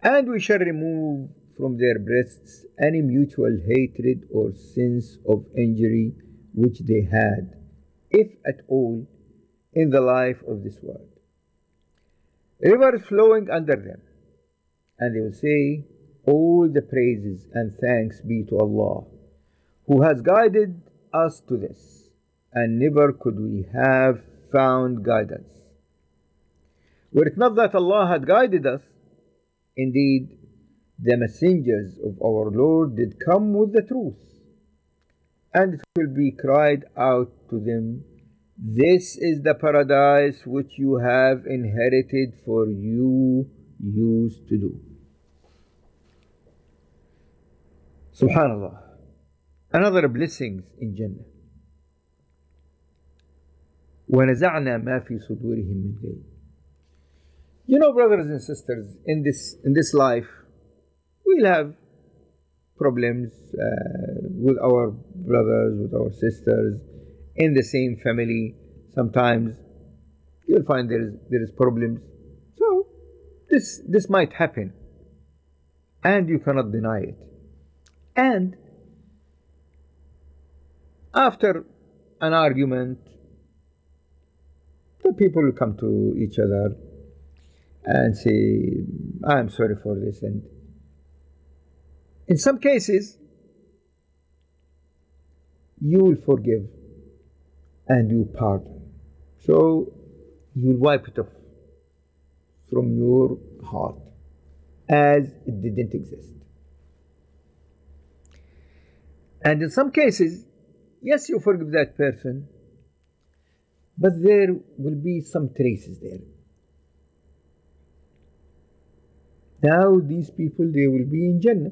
And we shall remove from their breasts any mutual hatred or sense of injury which they had, if at all, in the life of this world. Rivers flowing under them, and they will say, all the praises and thanks be to Allah, who has guided us to this, and never could we have found guidance. Were it not that Allah had guided us, indeed, the messengers of our Lord did come with the truth, and it will be cried out to them, this is the paradise which you have inherited, for you used to do. Subhanallah. Another blessings in Jannah. وَنَزَعْنَا مَا فِي صُدُورِهِم مِّنْ غِلٍّ. You know, brothers and sisters, in this life, we'll have problems with our brothers, with our sisters, in the same family. Sometimes you'll find there is problems. So this might happen, and you cannot deny it. And after an argument, the people will come to each other and say, I'm sorry for this. And in some cases, you will forgive and you pardon. So you will wipe it off from your heart as it didn't exist. And in some cases, yes, you forgive that person, but there will be some traces there. Now these people, they will be in Jannah.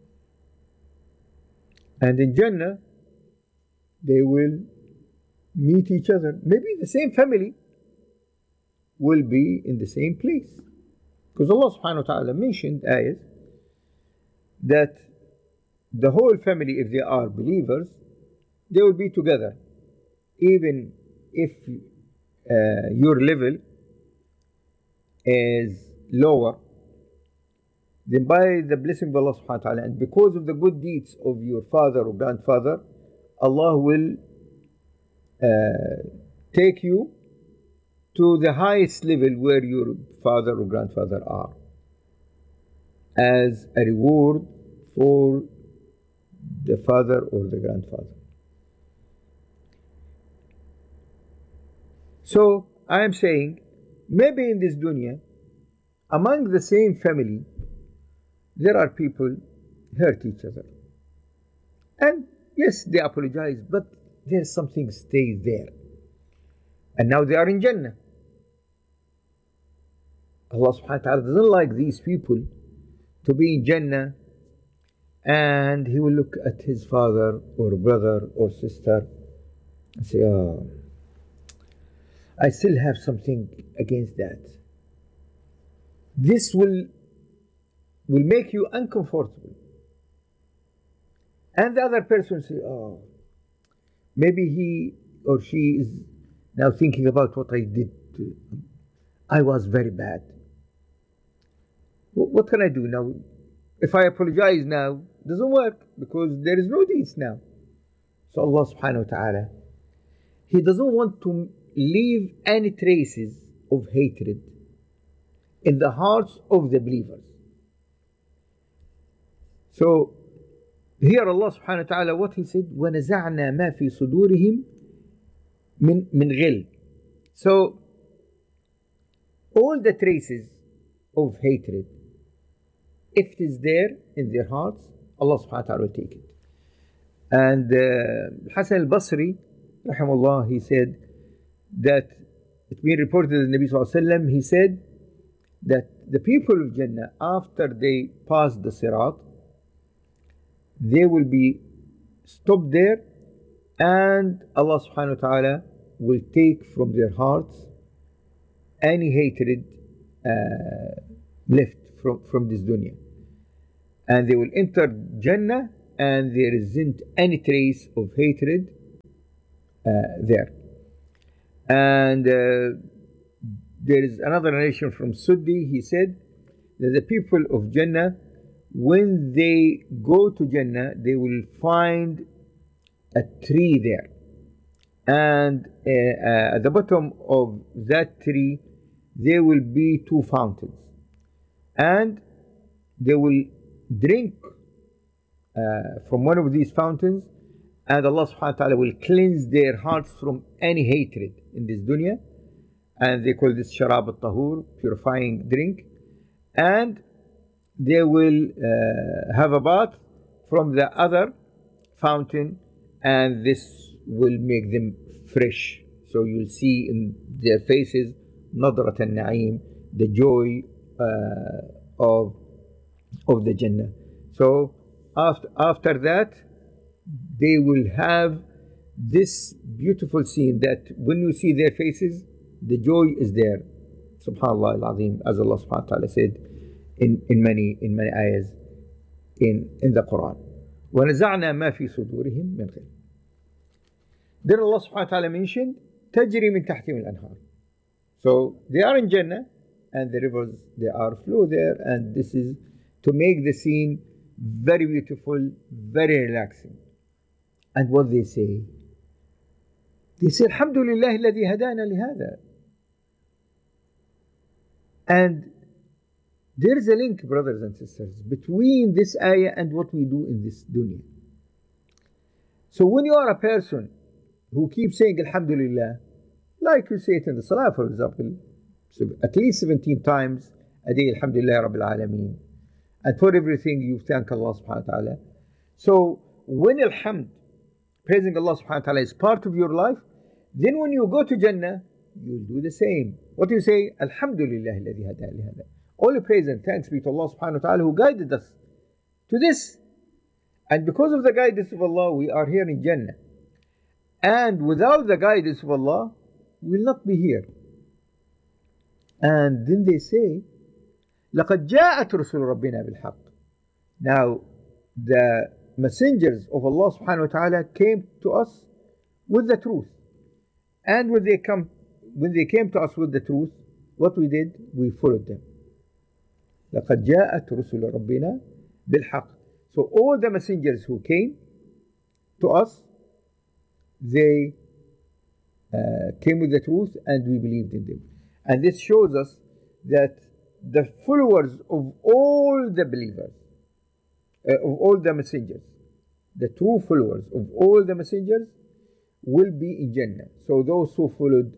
And in Jannah, they will meet each other. Maybe the same family will be in the same place. Because Allah subhanahu wa ta'ala mentioned ayahs that the whole family, if they are believers, they will be together. Even if your level is lower, then by the blessing of Allah subhanahu wa ta'ala, and because of the good deeds of your father or grandfather, Allah will take you to the highest level where your father or grandfather are, as a reward for the father or the grandfather. So I am saying, maybe in this dunya, among the same family, there are people hurt each other. And yes, they apologize, but there's something stays there. And now they are in Jannah. Allah subhanahu wa ta'ala doesn't like these people to be in Jannah, and he will look at his father or brother or sister and say, oh, I still have something against that. This will make you uncomfortable. And the other person say, oh, maybe he or she is now thinking about what I did. I was very bad. What can I do now? If I apologize now, it doesn't work because there is no deeds now. So Allah subhanahu wa ta'ala, He doesn't want to leave any traces of hatred in the hearts of the believers. So here Allah subhanahu wa ta'ala, what He said, وَنَزَعْنَا مَا فِي صُدُورِهِمْ مِنْ غِلٍّ. So all the traces of hatred, if it is there in their hearts, Allah subhanahu wa ta'ala will take it. And Hassan al-Basri, rahimahullah, he said that it's been reported that the Nabi sallallahu alayhi wa sallam, he said that the people of Jannah, after they pass the Sirat, they will be stopped there, and Allah subhanahu wa ta'ala will take from their hearts any hatred left from this dunya. And they will enter Jannah, and there isn't any trace of hatred there. And there is another narration from Suddi. He said that the people of Jannah, when they go to Jannah, they will find a tree there. And at the bottom of that tree, there will be two fountains. And they will drink from one of these fountains, and Allah subhanahu wa ta'ala will cleanse their hearts from any hatred in this dunya. And they call this sharab al-tahur, purifying drink. And they will have a bath from the other fountain, and this will make them fresh. So you'll see in their faces nadrat al-na'im, the joy of the Jannah. So after that, they will have this beautiful scene that when you see their faces, the joy is there. Subhanallah al-Azim, as Allah subhanahu wa ta'ala said in many ayahs in the Quran. وَنَزَعْنَا مَا فِي صُدُورِهِمْ مِنْ غِلٍّ. Then Allah subhanahu wa ta'ala mentioned تَجْرِي مِنْ تَحْتِهِمُ الْأَنْهَارِ. So they are in Jannah, and the rivers, they are flow there, and this is to make the scene very beautiful, very relaxing. And what they say? They say, Alhamdulillah alladhi hadana lihada. And there is a link, brothers and sisters, between this ayah and what we do in this dunya. So when you are a person who keeps saying Alhamdulillah, like you say it in the Salah, for example, so at least 17 times a day, Alhamdulillah Rabbil Alameen, and for everything you thank Allah subhanahu wa ta'ala. So when Alhamd, praising Allah subhanahu wa ta'ala, is part of your life, then when you go to Jannah, you'll do the same. What do you say? Alhamdulillah alladhi hadana lihada. All praise and thanks be to Allah subhanahu wa ta'ala who guided us to this. And because of the guidance of Allah, we are here in Jannah. And without the guidance of Allah, we will not be here. And then they say, لَقَدْ جَاءَتْ رُسُلُ رَبِّنَا بِالْحَقِّ. Now, the messengers of Allah subhanahu wa ta'ala came to us with the truth. And when they came to us with the truth, what we did? We followed them. لَقَدْ جَاءَتْ رُسُلُ رَبِّنَا بِالْحَقِّ. So all the messengers who came to us, they came with the truth, and we believed in them. And this shows us that the followers of all the believers, of all the messengers, the true followers of all the messengers will be in Jannah. So those who followed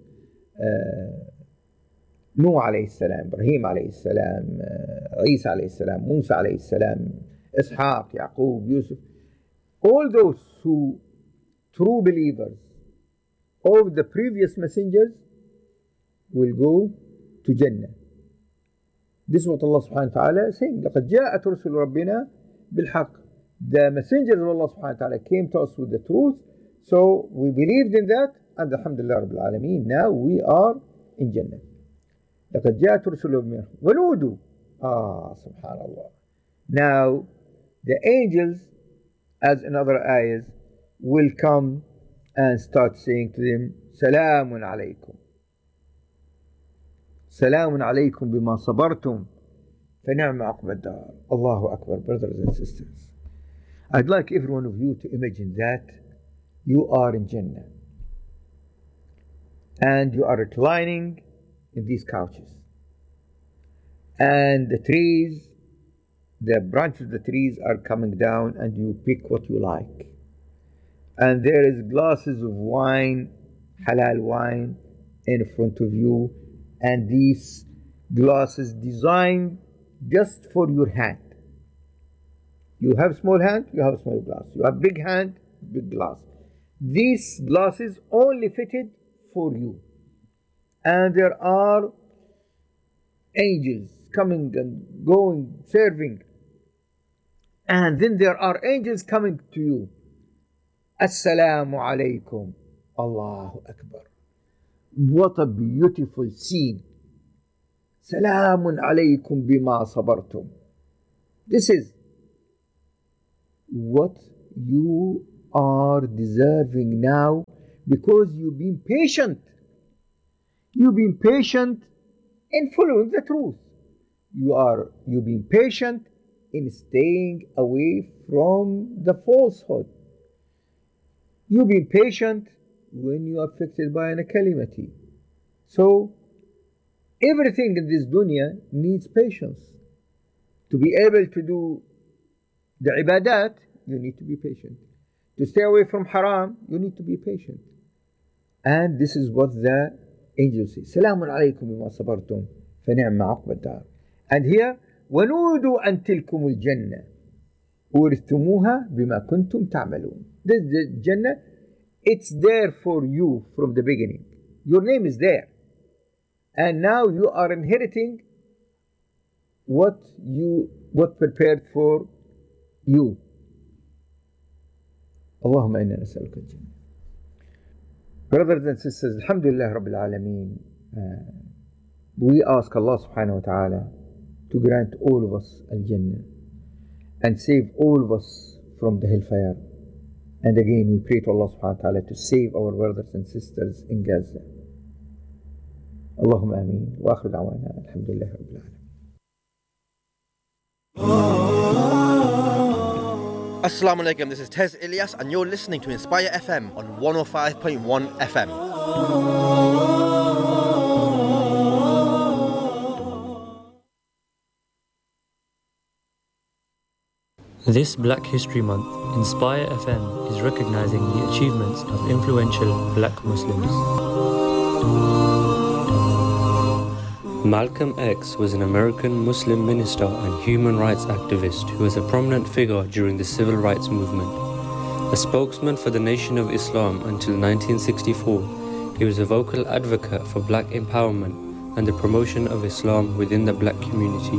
Nuh alayhi salam, Ibrahim alayhi salam, Isa alayhi salam, Musa alayhi salam, Ishaq, Yaqub, Yusuf, all those who true believers of the previous messengers will go to Jannah. This is what Allah subhanahu wa ta'ala is saying. لَقَدْ جَاءَتْ رُسُلُ رَبِّنَا بِالْحَقِّ. The messengers of Allah subhanahu wa ta'ala came to us with the truth, so we believed in that, and alhamdulillah rabbil alameen, now we are in Jannah. لَقَدْ جَاءَتْ رُسُلُ رَبِّنَا وَنُودُوا. Subhanallah. Now, the angels, as in other ayahs, will come and start saying to them, Salamun alaykum. Salamun alaykum bima sabartum. فَنِعْمَ عُقْبَى الدَّارِ. Allahu Akbar, brothers and sisters. I'd like every one of you to imagine that you are in Jannah. And you are reclining in these couches. And the trees, the branches of the trees are coming down, and you pick what you like. And there is glasses of wine, halal wine, in front of you. And these glasses designed just for your hand. You have small hand, you have small glass. You have big hand, big glass. These glasses only fitted for you. And there are angels coming and going, serving. And then there are angels coming to you. Assalamu alaikum. Allahu Akbar. What a beautiful scene. Salamun alaykum bima sabartum. This is what you are deserving now, because you've been patient. You've been patient in following the truth. you being patient in staying away from the falsehood. You being patient when you are affected by an calamity. So everything in this dunya needs patience. To be able to do the ibadat, you need to be patient. To stay away from haram, you need to be patient. And this is what the angels say. Salamun alaykum bima sabartum fa ni'ma uqbad dar. And here, وَنُودُوا أَن تِلْكُمُ الْجَنَّةِ أُورِثْتُمُوهَا بِمَا كُنْتُمْ تَعْمَلُونَ. This the Jannah, it's there for you from the beginning. Your name is there. And now you are inheriting what prepared for you. Allahumma inna nas'aluka al-jannah. Brothers and sisters, alhamdulillah rabbil alameen. We ask Allah subhanahu wa ta'ala to grant all of us al-jannah and save all of us from the hellfire. And again, we pray to Allah subhanahu wa ta'ala to save our brothers and sisters in Gaza. Allahumma ameen. Wa akhir da'wana alhamdulillah rabbil alameen. Assalamu alaikum, this is Tez Ilyas and you're listening to Inspire FM on 105.1 FM. This Black History Month, Inspire FM is recognizing the achievements of influential black Muslims. Malcolm X was an American Muslim minister and human rights activist who was a prominent figure during the civil rights movement. A spokesman for the Nation of Islam until 1964, he was a vocal advocate for black empowerment and the promotion of Islam within the black community.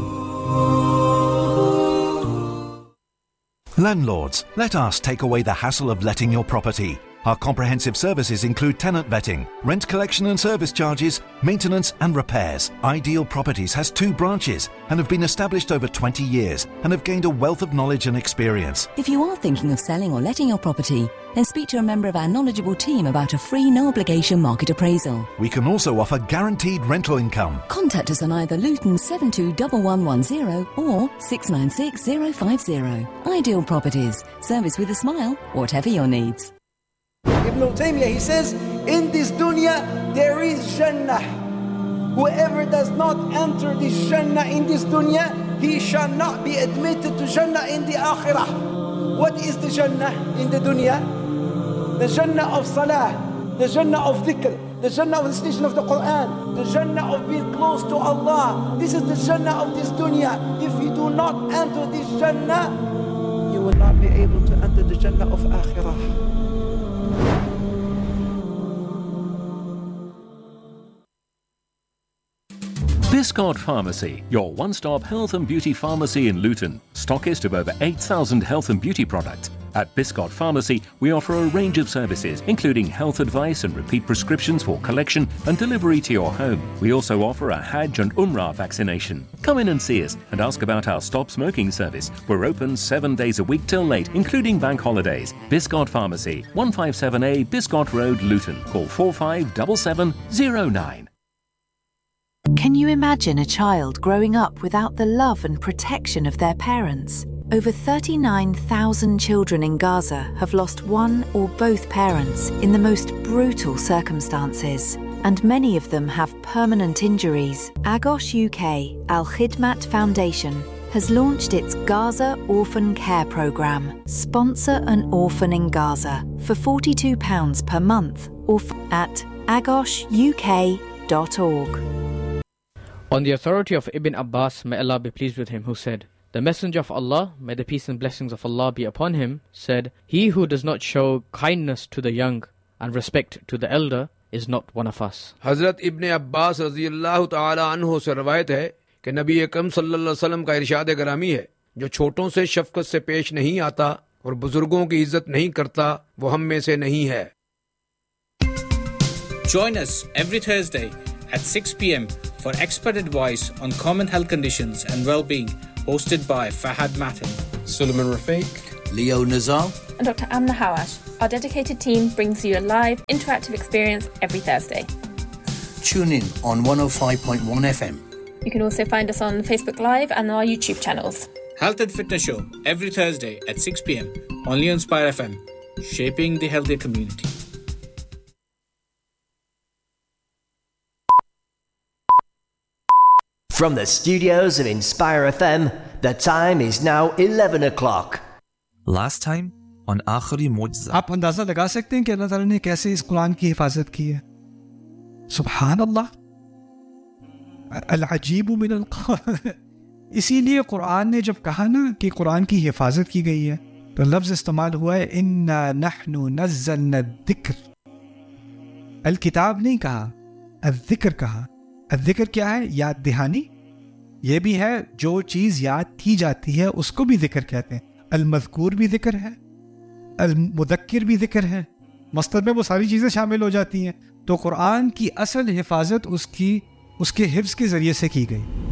Landlords, let us take away the hassle of letting your property. Our comprehensive services include tenant vetting, rent collection and service charges, maintenance and repairs. Ideal Properties has 2 branches and have been established over 20 years and have gained a wealth of knowledge and experience. If you are thinking of selling or letting your property, then speak to a member of our knowledgeable team about a free no-obligation market appraisal. We can also offer guaranteed rental income. Contact us on either Luton 721110 or 696050. Ideal Properties, service with a smile, whatever your needs. Ibn Taymiyyah, he says, in this dunya there is Jannah. Whoever does not enter this Jannah in this dunya, he shall not be admitted to Jannah in the Akhirah. What is the Jannah in the dunya? The Jannah of Salah, the Jannah of Dhikr, the Jannah of the recitation of the Quran, the Jannah of being close to Allah. This is the Jannah of this dunya. If you do not enter this Jannah, you will not be able to enter the Jannah of Akhirah. Biscard Pharmacy, your one-stop health and beauty pharmacy in Luton, stockist of over 8,000 health and beauty products. At Biscard Pharmacy, we offer a range of services, including health advice and repeat prescriptions for collection and delivery to your home. We also offer a Hajj and Umrah vaccination. Come in and see us and ask about our stop smoking service. We're open 7 days a week till late, including bank holidays. Biscard Pharmacy, 157A Biscard Road, Luton. Call 457709. Can you imagine a child growing up without the love and protection of their parents? Over 39,000 children in Gaza have lost one or both parents in the most brutal circumstances, and many of them have permanent injuries. Agos UK Al Khidmat Foundation has launched its Gaza Orphan Care Programme. Sponsor an orphan in Gaza for £42 per month or at agosuk.org. On the authority of Ibn Abbas, may Allah be pleased with him, who said, "The Messenger of Allah, may the peace and blessings of Allah be upon him, said, he who does not show kindness to the young and respect to the elder is not one of us." हज़रत इब्न अब्बास रज़ी अल्लाह ताला अन्हु से रवायत है कि नबी अकरम सल्लल्लाहु अलैहि वसल्लम का इरशाद ग्रामी है, जो छोटों से शफकत से पेश नहीं आता और बुजुर्गों की इज्जत नहीं करता, वो हम में से नहीं है. Join us every Thursday at 6 p.m. for expert advice on common health conditions and well-being, hosted by Fahad Matin, Suleiman Rafiq, Leo Nazar, and Dr. Amna Hawash. Our dedicated team brings you a live, interactive experience every Thursday. Tune in on 105.1 FM. You can also find us on Facebook Live and our YouTube channels. Health and Fitness Show every Thursday at 6 p.m. only on Inspire FM, shaping the healthier community. From the studios of Inspire FM, the time is now 11 o'clock. Last time on आखिरी मुअज्जा. आप अंदाजा लगा सकते हैं कि अल्लाह ताला ने कैसे इस कुरान की हिफाजत की है. सुभान अल्लाह, अल-अजीबु मिनल क़ौल. इसीलिए कुरान ने जब कहा ना कि कुरान की हिफाजत की गई है, तो लफ्ज़ इस्तेमाल हुआ है इन्ना नहनु नज़्ज़लना ज़िक्र. अल किताब नहीं कहा, अज़्ज़िक्र कहा. अज़्ज़िक्र क्या है? याद दहानी. ये भी है जो चीज़ याद की जाती है उसको भी ज़िक्र कहते हैं. अल मज़कूर भी ज़िक्र है, अल मुदक्किर भी ज़िक्र है. मस्तर में वो सारी चीज़ें शामिल हो जाती हैं. तो कुरान की असल हिफाजत उसके हिफ्ज़ के ज़रिए से की गई.